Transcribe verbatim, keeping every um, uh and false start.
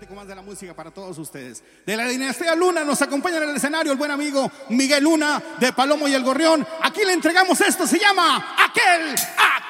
romántico más de la música para todos ustedes. De la dinastía Luna nos acompaña en el escenario el buen amigo Miguel Luna de Palomo y el Gorrión. Aquí le entregamos esto, se llama Aquel, Aquel.